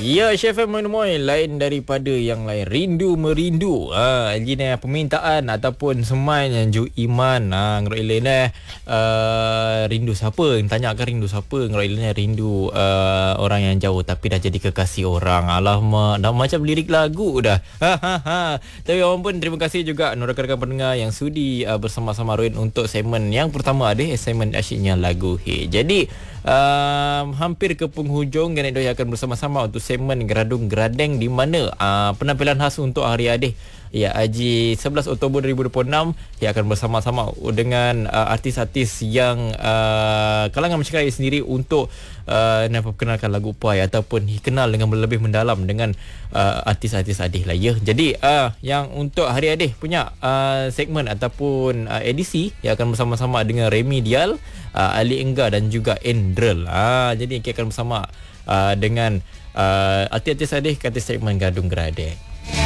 Ya, Chef Moy lain daripada yang lain. Rindu merindu. Ini permintaan ataupun seman yang Ju Iman. Ngerok Ilan rindu siapa? Tanyakan rindu siapa? Ngerok Ilan rindu orang yang jauh tapi dah jadi kekasih orang. Alamak, dah macam lirik lagu dah. Tapi orang pun terima kasih juga rakan-rakan pendengar yang sudi bersama-sama Ruin untuk segmen yang pertama segmen asyiknya lagu Hey. Jadi hampir ke penghujung Ganet Doi akan bersama-sama untuk segmen Geradung Geradeng, di mana penampilan khas untuk hari Adih ya Haji 11 Oktober 2026 yang akan bersama-sama dengan artis-artis yang kalangan masyarakat sendiri untuk perkenalkan lagu Pai ataupun kenal dengan lebih mendalam dengan artis-artis Adih lah ya. Jadi yang untuk hari Adih punya segmen ataupun edisi yang akan bersama-sama dengan Remedial, Ali Enggar dan juga Endrel. Jadi kita akan bersama dengan artis-artis Adih kata segmen Gadung Geradeng.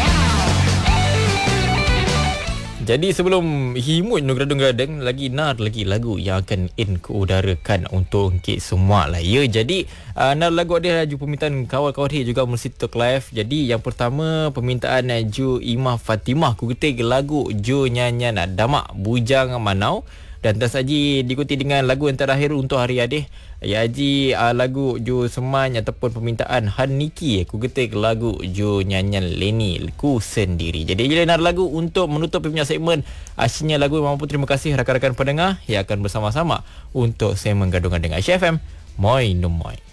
Jadi sebelum himut Gadung Geradeng lagi lagu yang akan udarakan untuk kita semua lah ya. Jadi lagu ada laju permintaan kawan-kawan juga mesti Talk Live. Jadi yang pertama permintaan Ju Imah Fatimah, ku ketik lagu Ju nyanyian Damak Bujang Manau. Dan tersaji diikuti dengan lagu yang terakhir untuk hari Adih ya Haji, lagu Ju Seman ataupun permintaan Han Niki, aku ketik lagu Ju nyanyian Leni Ku Sendiri. Jadi jadi nak lagu untuk menutup punya segmen asyiknya lagu. Mampu terima kasih rakan-rakan pendengar yang akan bersama-sama untuk segmen Gadungan dengan Aisyah FM Moy No Moy.